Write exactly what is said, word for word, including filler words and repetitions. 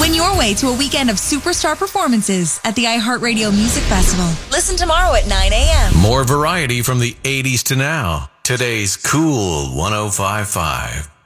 Win your way to a weekend of superstar performances at the iHeartRadio Music Festival. Listen tomorrow at nine a.m. More variety from the eighties to now. Today's Cool one oh five point five.